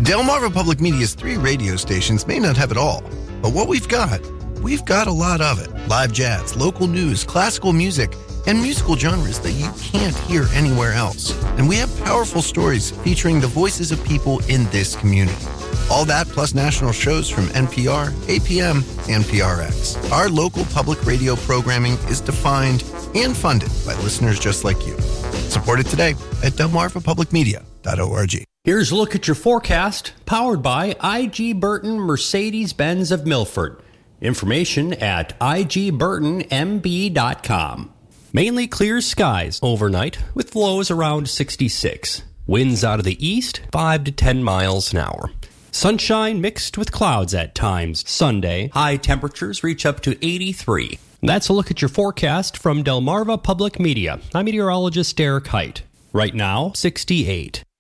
Delmarva Public Media's 3 radio stations may not have it all, but what we've got a lot of it. Live jazz, local news, classical music, and musical genres that you can't hear anywhere else. And we have powerful stories featuring the voices of people in this community. All that plus national shows from NPR, APM, and PRX. Our local public radio programming is defined and funded by listeners just like you. Support it today at delmarvapublicmedia.org. Here's a look at your forecast, powered by IG Burton Mercedes-Benz of Milford. Information at igburtonmb.com. Mainly clear skies overnight with lows around 66. Winds out of the east, 5 to 10 miles an hour. Sunshine mixed with clouds at times. Sunday, high temperatures reach up to 83. That's a look at your forecast from Delmarva Public Media. I'm meteorologist Derek Height. Right now, 68.